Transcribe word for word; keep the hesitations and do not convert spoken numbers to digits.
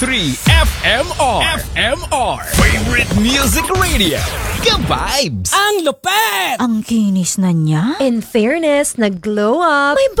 three F M R. F M R. Favorite Music Radio. Ka-vibes. Ang lupet! Ang kinis na niya. In fairness, nag-glow up. May